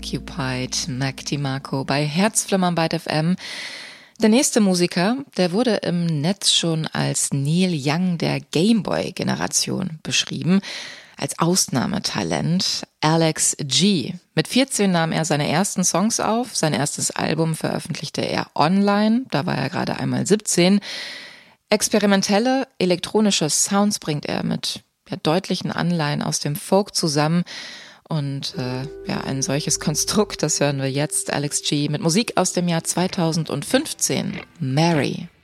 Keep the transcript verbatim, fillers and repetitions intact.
Occupied, Mac DiMarco bei Herzflimmern bei F M. Der nächste Musiker, der wurde im Netz schon als Neil Young der Gameboy-Generation beschrieben, als Ausnahmetalent. Alex G. Mit vierzehn nahm er seine ersten Songs auf, sein erstes Album veröffentlichte er online, da war er gerade einmal siebzehn. Experimentelle, elektronische Sounds bringt er mit ja, deutlichen Anleihen aus dem Folk zusammen. Und äh, ja, ein solches Konstrukt, das hören wir jetzt. Alex G. mit Musik aus dem Jahr zweitausendfünfzehn. Mary.